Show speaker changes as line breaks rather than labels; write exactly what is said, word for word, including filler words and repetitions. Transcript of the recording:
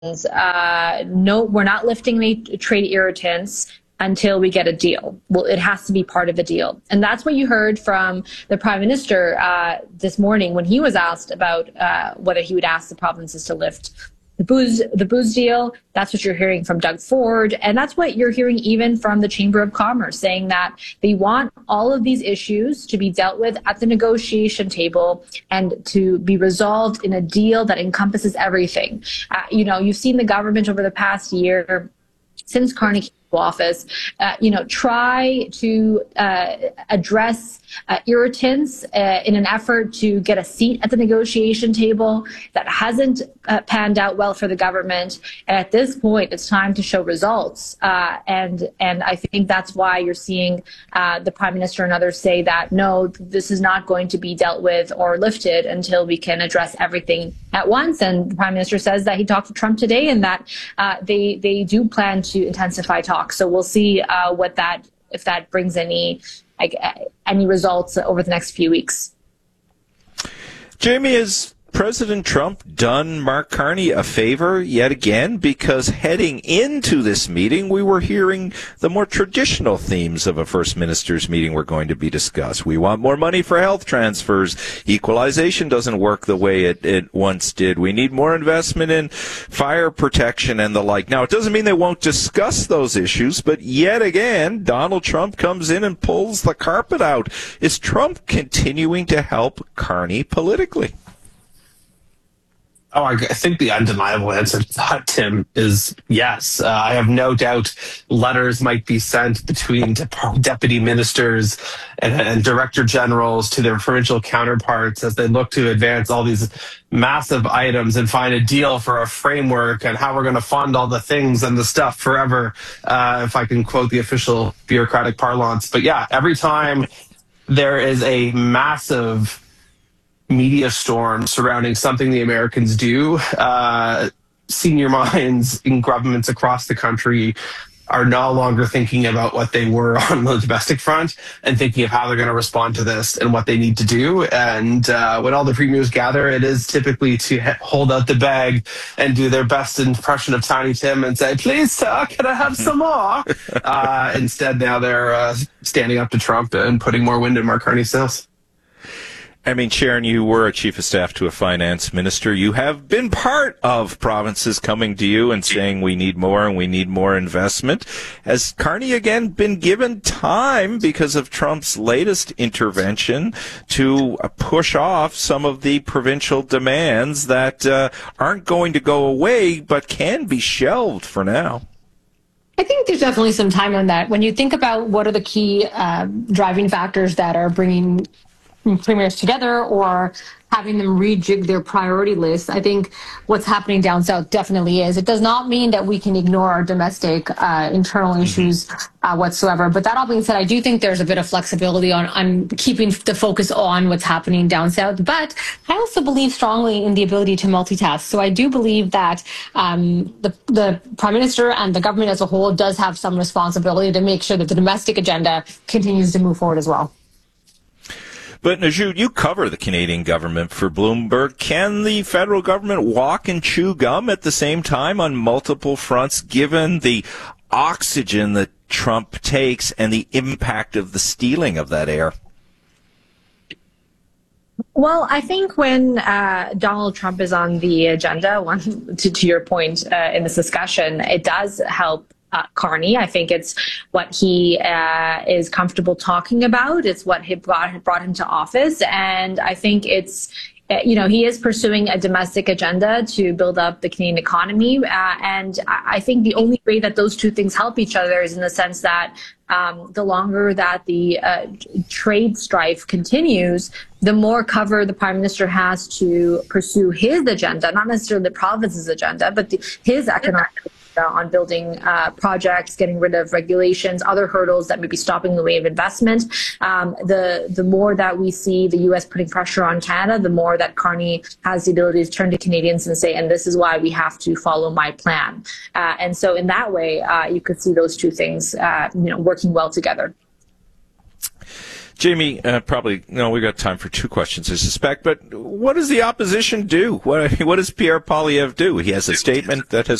uh, no, we're not lifting any trade irritants until we get a deal. Well, it has to be part of a deal. And that's what you heard from the Prime Minister uh, this morning when he was asked about uh, whether he would ask the provinces to lift the booze, the booze deal. That's what you're hearing from Doug Ford. And that's what you're hearing even from the Chamber of Commerce, saying that they want all of these issues to be dealt with at the negotiation table and to be resolved in a deal that encompasses everything. Uh, you know, you've seen the government over the past year, since Carney came to office, uh, you know, try to uh, address uh, irritants uh, in an effort to get a seat at the negotiation table. That hasn't uh, panned out well for the government. And at this point, it's time to show results. Uh, and and I think that's why you're seeing uh, the Prime Minister and others say that, no, this is not going to be dealt with or lifted until we can address everything at once. And the Prime Minister says that he talked to Trump today and that uh, they, they do plan to intensify talks. So we'll see uh, what that, if that brings any like, any results over the next few weeks.
Jamie, has President Trump done Mark Carney a favor yet again? Because heading into this meeting, we were hearing the more traditional themes of a First Minister's meeting were going to be discussed. We want more money for health transfers. Equalization doesn't work the way it, it once did. We need more investment in fire protection and the like. Now, it doesn't mean they won't discuss those issues, but yet again, Donald Trump comes in and pulls the carpet out. Is Trump continuing to help Carney politically?
Oh, I think the undeniable answer to that, Tim, is yes. Uh, I have no doubt letters might be sent between de- deputy ministers and, and director generals to their provincial counterparts as they look to advance all these massive items and find a deal for a framework and how we're going to fund all the things and the stuff forever, uh, if I can quote the official bureaucratic parlance. But yeah, every time there is a massive media storm surrounding something the Americans do, uh, senior minds in governments across the country are no longer thinking about what they were on the domestic front and thinking of how they're going to respond to this and what they need to do. And uh, when all the premiers gather, it is typically to ha- hold out the bag and do their best impression of Tiny Tim and say, please, sir, can I have some more? uh, instead, now they're uh, standing up to Trump and putting more wind in Mark Carney's sails.
I mean, Sharon, you were a chief of staff to a finance minister. You have been part of provinces coming to you and saying we need more and we need more investment. Has Carney again been given time because of Trump's latest intervention to push off some of the provincial demands that uh, aren't going to go away but can be shelved for now?
I think there's definitely some time on that. When you think about what are the key uh, driving factors that are bringing premiers together or having them rejig their priority list, I think what's happening down south definitely is. It does not mean that we can ignore our domestic uh, internal issues uh, whatsoever. But that all being said, I do think there's a bit of flexibility on, on keeping the focus on what's happening down south. But I also believe strongly in the ability to multitask. So I do believe that um, the, the Prime Minister and the government as a whole does have some responsibility to make sure that the domestic agenda continues to move forward as well.
But Najut, you cover the Canadian government for Bloomberg. Can the federal government walk and chew gum at the same time on multiple fronts, given the oxygen that Trump takes and the impact of the stealing of that air?
Well, I think when uh, Donald Trump is on the agenda, one, to, to your point uh, in this discussion, it does help Uh, Carney. I think it's what he uh, is comfortable talking about. It's what he brought, brought him to office. And I think it's, you know, he is pursuing a domestic agenda to build up the Canadian economy. Uh, and I think the only way that those two things help each other is in the sense that um, the longer that the uh, trade strife continues, the more cover the Prime Minister has to pursue his agenda, not necessarily the province's agenda, but the, his economic on building uh, projects, getting rid of regulations, other hurdles that may be stopping the way of investment. Um, the the more that we see the U S putting pressure on Canada, the more that Carney has the ability to turn to Canadians and say, and this is why we have to follow my plan. Uh, and so in that way, uh, you could see those two things uh, you know, working well together.
Jamie, uh, probably, no, we've got time for two questions, I suspect, but what does the opposition do? What, what does Pierre Poilievre do? He has a statement that has